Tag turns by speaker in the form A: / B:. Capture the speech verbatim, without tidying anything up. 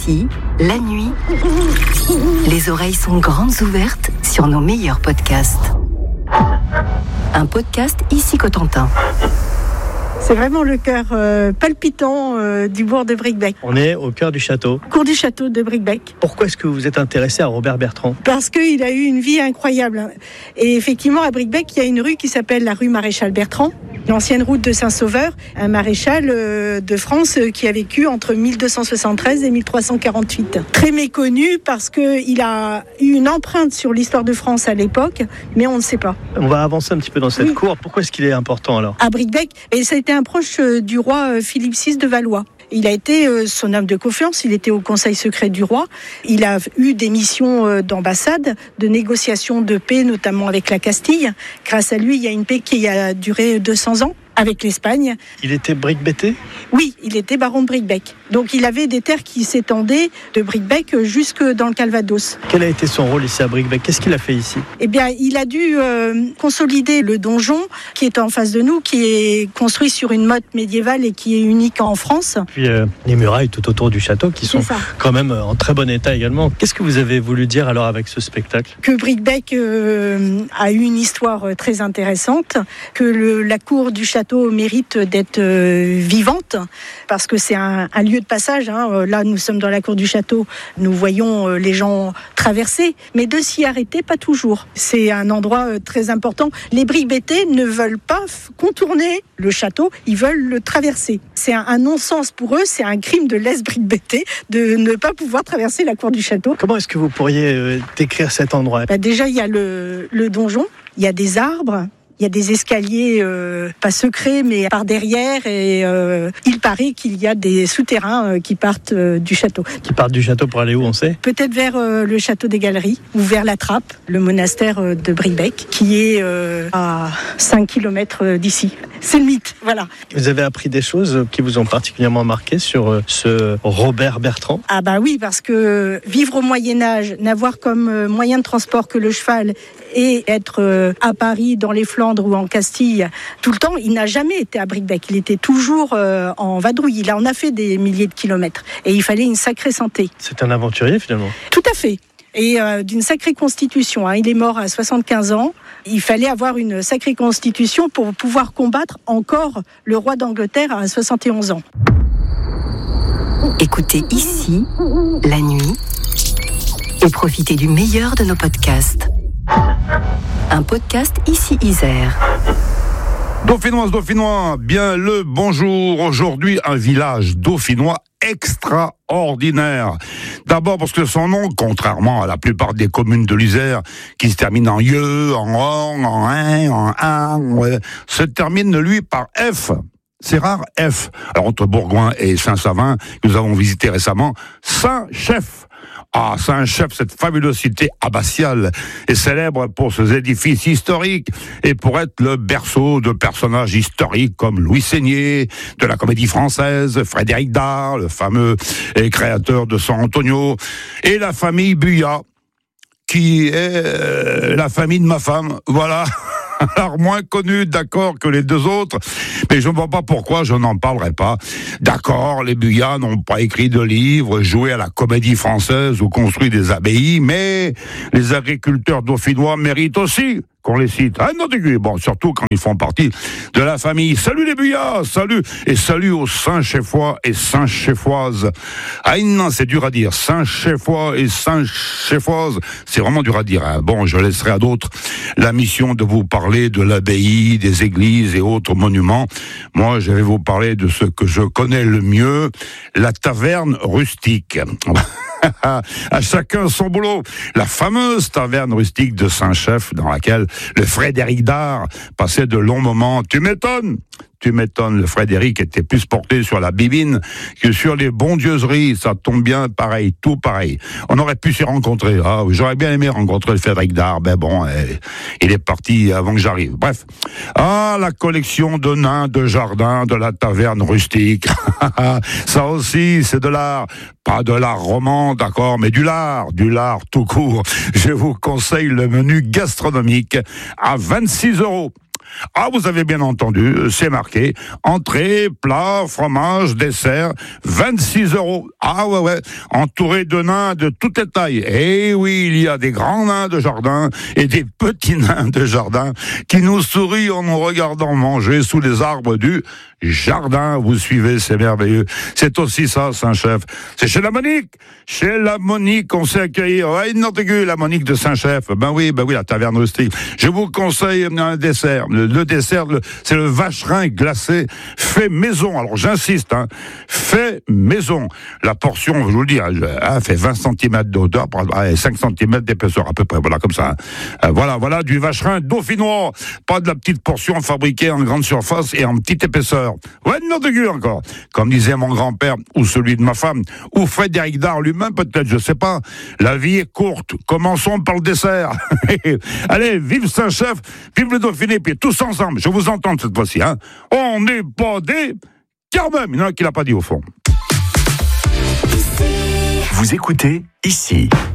A: Ici, la nuit, les oreilles sont grandes ouvertes sur nos meilleurs podcasts. Un podcast Ici Cotentin.
B: C'est vraiment le cœur euh, palpitant euh, du bourg de Bricbec.
C: On est au cœur du château.
B: Cour du château de Bricbec.
C: Pourquoi est-ce que vous êtes intéressé à Robert Bertrand ?
B: Parce qu'il a eu une vie incroyable. Et effectivement, à Bricbec, il y a une rue qui s'appelle la rue Maréchal Bertrand, l'ancienne route de Saint-Sauveur, un maréchal euh, de France euh, qui a vécu entre mille deux cent soixante-treize et mille trois cent quarante-huit. Très méconnu parce qu'il a eu une empreinte sur l'histoire de France à l'époque, mais on ne sait pas.
C: On va avancer un petit peu dans cette
B: oui.
C: cour. Pourquoi est-ce qu'il est important alors ?
B: À Bricbec, et ça a été un proche euh, du roi euh, Philippe six de Valois. Il a été euh, son homme de confiance, il était au conseil secret du roi. Il a eu des missions euh, d'ambassade, de négociation de paix, notamment avec la Castille. Grâce à lui, il y a une paix qui a duré deux cents ans. Avec l'Espagne.
C: Il était Bricbectais ?
B: Oui, il était baron de Bricbec. Donc il avait des terres qui s'étendaient de Bricbec jusque dans le Calvados.
C: Quel a été son rôle ici à Bricbec ? Qu'est-ce qu'il a fait ici ?
B: Eh bien, il a dû euh, consolider le donjon qui est en face de nous, qui est construit sur une motte médiévale et qui est unique en France.
C: Puis euh, les murailles tout autour du château qui sont quand même en très bon état également. Qu'est-ce que vous avez voulu dire alors avec ce spectacle ?
B: Que Bricbec euh, a eu une histoire très intéressante, que le, la cour du château mérite d'être euh, vivante parce que c'est un, un lieu de passage. Hein. Là, nous sommes dans la cour du château, nous voyons euh, les gens traverser, mais de s'y arrêter, pas toujours. C'est un endroit euh, très important. Les Bricbectais ne veulent pas f- contourner le château, ils veulent le traverser. C'est un, un non-sens pour eux, c'est un crime de lèse Bricbectais de ne pas pouvoir traverser la cour du château.
C: Comment est-ce que vous pourriez euh, décrire cet endroit ?
B: Bah, déjà, il y a le, le donjon, il y a des arbres. Il y a des escaliers, euh, pas secrets, mais par derrière. Et euh, il paraît qu'il y a des souterrains euh, qui partent euh, du château.
C: Qui partent du château pour aller où, on sait ?
B: Peut-être vers euh, le château des Galeries ou vers la Trappe, le monastère euh, de Bricbec, qui est euh, à cinq kilomètres d'ici. C'est le mythe, voilà.
C: Vous avez appris des choses qui vous ont particulièrement marqué sur euh, ce Robert Bertrand ?
B: Ah bah oui, parce que vivre au Moyen-Âge, n'avoir comme euh, moyen de transport que le cheval et être euh, à Paris, dans les Flandres, ou en Castille, tout le temps, il n'a jamais été à Bricbec. Il était toujours euh, en vadrouille. Il en a fait des milliers de kilomètres. Et il fallait une sacrée santé.
C: C'est un aventurier, finalement.
B: Tout à fait. Et euh, d'une sacrée constitution. Hein. Il est mort à soixante-quinze ans. Il fallait avoir une sacrée constitution pour pouvoir combattre encore le roi d'Angleterre à soixante et onze ans.
A: Écoutez Ici, la nuit, et profitez du meilleur de nos podcasts. Un podcast Ici Isère.
D: Dauphinoise, Dauphinois, bien le bonjour. Aujourd'hui, un village dauphinois extraordinaire. D'abord parce que son nom, contrairement à la plupart des communes de l'Isère, qui se terminent en yeux, en on, en un, en un, ouais, se termine lui par F. C'est rare, F. Alors entre Bourgoin et Saint-Savin, que nous avons visité récemment, Saint-Chef. Ah, Saint-Chef, cette fabuleuse cité abbatiale, est célèbre pour ses édifices historiques et pour être le berceau de personnages historiques comme Louis Seigné, de la comédie française, Frédéric Dard, le fameux créateur de San Antonio, et la famille Buyat, qui est la famille de ma femme. Voilà. Alors, moins connu, d'accord, que les deux autres, mais je ne vois pas pourquoi je n'en parlerai pas. D'accord, les Buyat n'ont pas écrit de livres, joué à la comédie française ou construit des abbayes, mais les agriculteurs dauphinois méritent aussi qu'on les cite. Ah non, bon, surtout quand ils font partie de la famille. Salut les Buyat, salut, et salut aux Saint-Chefois et Saint-Chefoises. Ah non, c'est dur à dire. Saint-Chefois et Saint-Chefoises, c'est vraiment dur à dire. Hein. Bon, je laisserai à d'autres la mission de vous parler de l'abbaye, des églises et autres monuments. Moi, je vais vous parler de ce que je connais le mieux, la taverne rustique. À chacun son boulot. La fameuse taverne rustique de Saint-Chef, dans laquelle le Frédéric Dard passait de longs moments. Tu m'étonnes Tu m'étonnes, le Frédéric était plus porté sur la bibine que sur les bondieuseries. Ça tombe bien, pareil, tout pareil. On aurait pu s'y rencontrer. Ah, j'aurais bien aimé rencontrer le Frédéric Dard, mais bon, eh, il est parti avant que j'arrive. Bref. Ah, la collection de nains de jardin de la taverne rustique. Ça aussi, c'est de l'art. Pas de l'art roman, d'accord, mais du lard, du lard tout court. Je vous conseille le menu gastronomique à vingt-six euros. Ah, vous avez bien entendu, c'est marqué. Entrée, plat, fromage, dessert, vingt-six euros. Ah ouais, ouais. Entouré de nains de toutes les tailles. Eh oui, il y a des grands nains de jardin et des petits nains de jardin qui nous sourient en nous regardant manger sous les arbres du jardin. Vous suivez, c'est merveilleux. C'est aussi ça, Saint-Chef. C'est chez la Monique. Chez la Monique, on sait accueillir. Ouais, Nantégu, la Monique de Saint-Chef. Ben oui, ben oui, la taverne rustique. Je vous conseille un dessert. Le, le dessert, le, c'est le vacherin glacé fait maison. Alors, j'insiste, hein. Fait maison. La portion, je vous le dis, hein, fait vingt centimètres de hauteur, cinq centimètres d'épaisseur, à peu près. Voilà, comme ça. Hein. Voilà, voilà, du vacherin dauphinois. Pas de la petite portion fabriquée en grande surface et en petite épaisseur. Ouais, non de gueule encore. Comme disait mon grand-père, ou celui de ma femme, ou Frédéric Dard lui-même peut-être, je sais pas. La vie est courte. Commençons par le dessert. Allez, vive Saint-Chef, vive le Dauphiné, puis tous ensemble. Je vous entends cette fois-ci, hein. On n'est pas des... Car même, il y en a qui l'a pas dit au fond.
E: Vous écoutez ici.